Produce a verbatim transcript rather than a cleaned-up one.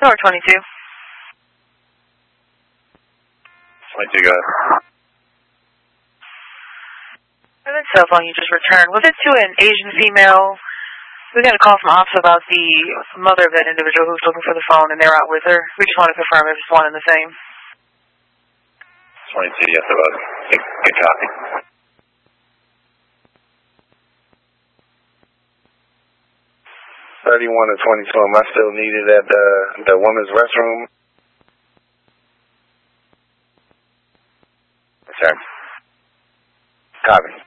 Door twenty-two. twenty-two, go ahead. And then cell phone you just returned, was it to an Asian female? We got a call from ops about the mother of that individual who's looking for the phone, and they're out with her. We just want to confirm if it's one and the same. twenty-two, yes, it was. Good, good copy. thirty-one to twenty-two, am I still needed at the, the women's restroom? Yes, sir. Copy.